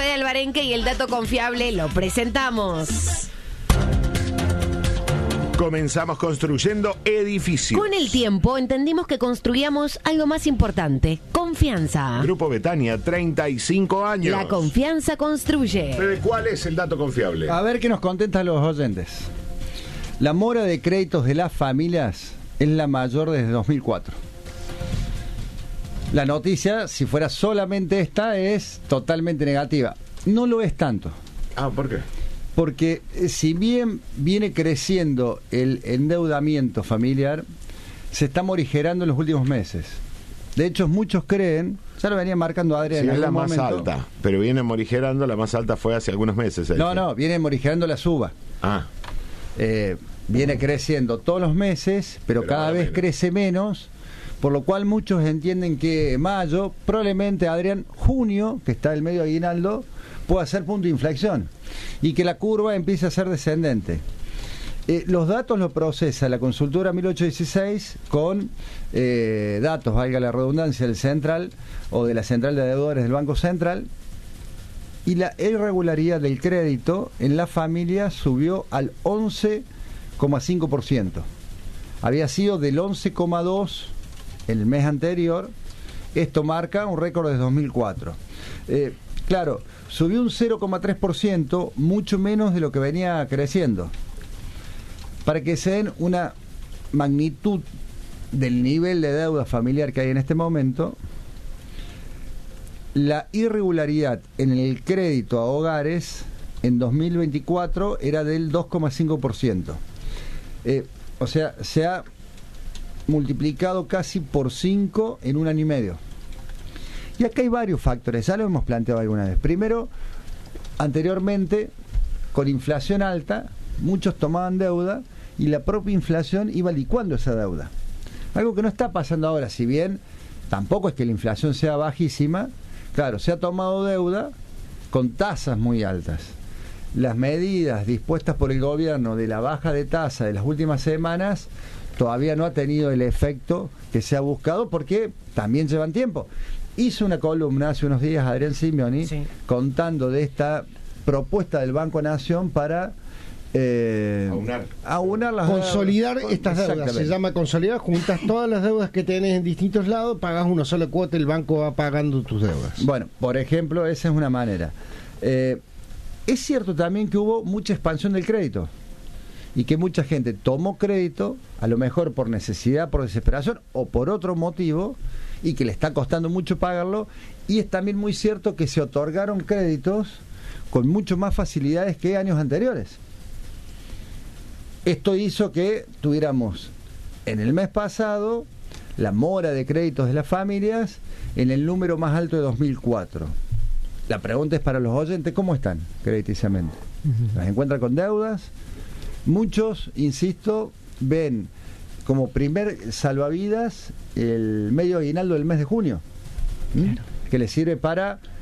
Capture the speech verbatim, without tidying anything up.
Soy Alvarenque y el dato confiable lo presentamos. Comenzamos construyendo edificios. Con el tiempo entendimos que construíamos algo más importante: confianza. Grupo Betania, treinta y cinco años. La confianza construye. ¿Pero cuál es el dato confiable? A ver qué nos contestan los oyentes. La mora de créditos de las familias es la mayor desde dos mil cuatro. La noticia, si fuera solamente esta, es totalmente negativa. No lo es tanto. Ah, ¿por qué? Porque si bien viene creciendo el endeudamiento familiar, se está morigerando en los últimos meses. De hecho, muchos creen, ya lo venía marcando Adrián Sí, en es la algún más momento, alta, pero viene morigerando, la más alta fue hace algunos meses. No, Elfie. no, viene morigerando la suba. Ah, Eh, viene creciendo todos los meses, pero, Pero cada ahora vez menos. crece menos, por lo cual muchos entienden que mayo, probablemente Adrián, junio, que está el medio aguinaldo, pueda ser punto de inflexión y que la curva empiece a ser descendente. Eh, los datos los procesa la consultora mil ochocientos dieciséis con eh, datos, valga la redundancia, del Central o de la Central de Deudores del Banco Central, y la irregularidad del crédito en la familia subió al once coma cinco por ciento. Había sido del once coma dos por ciento el mes anterior. Esto marca un récord de dos mil cuatro. Eh, claro, subió un cero coma tres por ciento, mucho menos de lo que venía creciendo. Para que se den una magnitud del nivel de deuda familiar que hay en este momento, la irregularidad en el crédito a hogares en dos mil veinticuatro era del dos coma cinco por ciento. Eh, o sea, se ha multiplicado casi por cinco en un año y medio. Y acá hay varios factores, ya lo hemos planteado alguna vez. Primero, anteriormente, con inflación alta, muchos tomaban deuda y la propia inflación iba licuando esa deuda. Algo que no está pasando ahora, si bien tampoco es que la inflación sea bajísima. Claro, se ha tomado deuda con tasas muy altas. Las medidas dispuestas por el gobierno de la baja de tasa de las últimas semanas todavía no ha tenido el efecto que se ha buscado, porque también llevan tiempo. Hizo una columna hace unos días Adrián Simeoni, sí, contando de esta propuesta del Banco Nación para eh, aunar. aunar las consolidar deudas. estas deudas, se llama consolidar, juntas todas las deudas que tenés en distintos lados, pagás una sola cuota y el banco va pagando tus deudas. Bueno, por ejemplo, esa es una manera. Eh, es cierto también que hubo mucha expansión del crédito y que mucha gente tomó crédito, a lo mejor por necesidad, por desesperación o por otro motivo, y que le está costando mucho pagarlo. Y es también muy cierto que se otorgaron créditos con mucho más facilidades que años anteriores. Esto hizo que tuviéramos en el mes pasado la mora de créditos de las familias en el número más alto de dos mil cuatro. La pregunta es para los oyentes: ¿cómo están crediticiamente? ¿Las encuentran con deudas? Muchos, insisto, ven como primer salvavidas el medio aguinaldo del mes de junio, ¿Mm? Claro, que les sirve para